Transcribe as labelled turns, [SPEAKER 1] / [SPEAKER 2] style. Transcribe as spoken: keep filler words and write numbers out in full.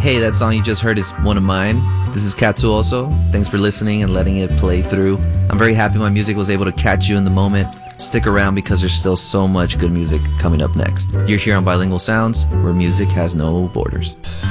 [SPEAKER 1] Hey, that song you just heard is one of mine. This is Katsu also. Thanks for listening and letting it play through. I'm very happy my music was able to catch you in the moment. Stick around because there's still so much good music coming up next. You're here on Bilingual Sounds, where music has no borders.